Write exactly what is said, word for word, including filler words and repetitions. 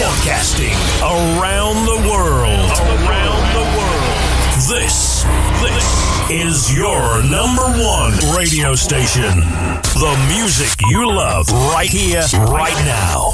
Broadcasting around the world. Around the world. This, this is your number one radio station. The music you love right here, right now.